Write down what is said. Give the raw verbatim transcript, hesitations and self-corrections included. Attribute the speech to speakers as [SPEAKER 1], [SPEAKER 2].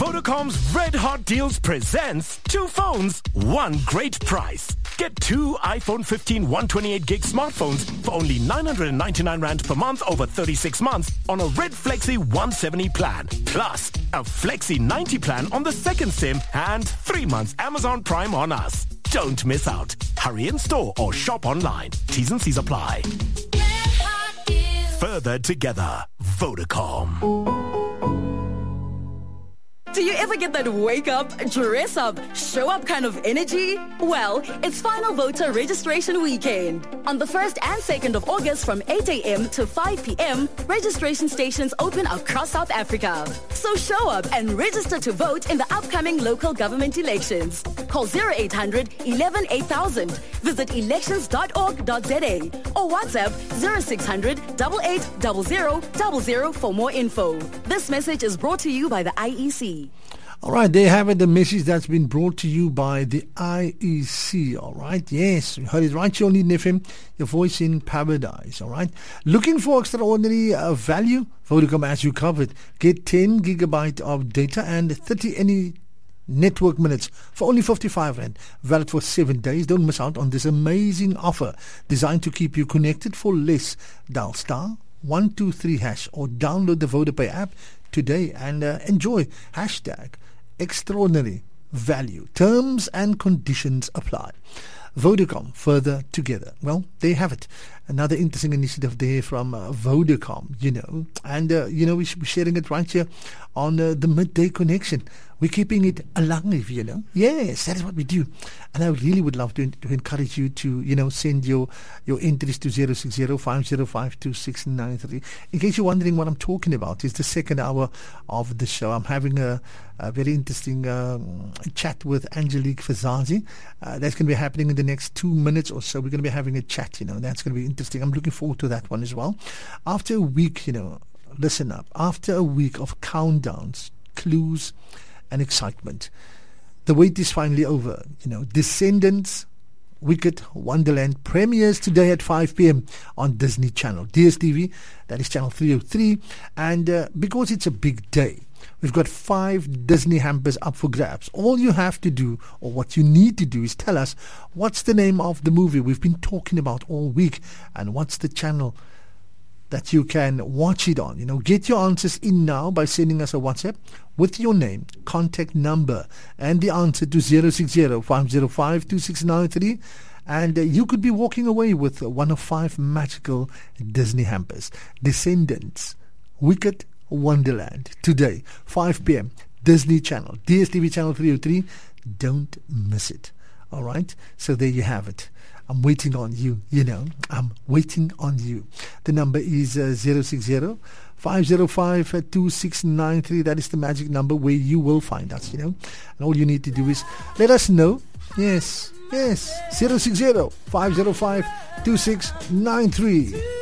[SPEAKER 1] Vodacom's Red Hot Deals presents two phones, one great price. Get two iPhone fifteen one twenty-eight gig smartphones for only nine hundred ninety-nine rand per month over thirty-six months on a Red Flexi one seventy plan. Plus, a Flexi ninety plan on the second SIM and three months Amazon Prime on us. Don't miss out. Hurry in store or shop online. T's and C's apply. Further together, Vodacom.
[SPEAKER 2] Do you ever get that wake up, dress up, show up kind of energy? Well, it's Final Voter Registration Weekend. On the first and second of August from eight a.m. to five p.m., registration stations open across South Africa. So show up and register to vote in the upcoming local government elections. Call zero eight hundred eleven eight thousand, visit elections dot org dot za or WhatsApp zero six hundred eight eight zero zero zero zero for more info. This message is brought to you by the I E C.
[SPEAKER 3] All right, there you have it, the message that's been brought to you by the I E C, all right? Yes, you heard it right here on Eden F M, your voice in paradise, all right? Looking for extraordinary uh, value? Vodacom as you covered. Get ten gigabyte of data and thirty any network minutes for only fifty-five rand. Valid for seven days. Don't miss out on this amazing offer designed to keep you connected for less. Dial star one two three hash or download the VodaPay app today and uh, enjoy hashtag extraordinary value. Terms and conditions apply. Vodacom, further together. Well, there you have it. Another interesting initiative there from uh, Vodacom, you know. And, uh, you know, we should be sharing it right here on uh, the Midday Connection. We're keeping it alive, you know. Yes, that is what we do. And I really would love to, to encourage you to, you know, send your, your entries to zero six zero five zero five two six nine three. In case you're wondering what I'm talking about, it's the second hour of the show. I'm having a, a very interesting um, chat with Angelique Fazazi. Uh, that's going to be happening in the next two minutes or so. We're going to be having a chat, you know. That's going to be interesting. I'm looking forward to that one as well. After a week, you know, listen up. After a week of countdowns, clues, and excitement, the wait is finally over. You know, Descendants, Wicked Wonderland premieres today at five p.m. on Disney Channel, D S T V. That is channel three oh three. And uh, because it's a big day, we've got five Disney hampers up for grabs. All you have to do, or what you need to do, is tell us what's the name of the movie we've been talking about all week, and what's the channel that you can watch it on. You know, get your answers in now by sending us a WhatsApp with your name, contact number, and the answer to zero six zero five zero five two six nine three. And uh, you could be walking away with one of five magical Disney hampers. Descendants, Wicked Wonderland, today, five p.m. Disney Channel, D S T V channel three oh three. Don't miss it. All right? So there you have it. I'm waiting on you, you know. I'm waiting on you. The number is uh, zero six zero five zero five two six nine three. That is the magic number where you will find us, you know. And all you need to do is let us know. Yes, yes. zero six zero five zero five two six nine three.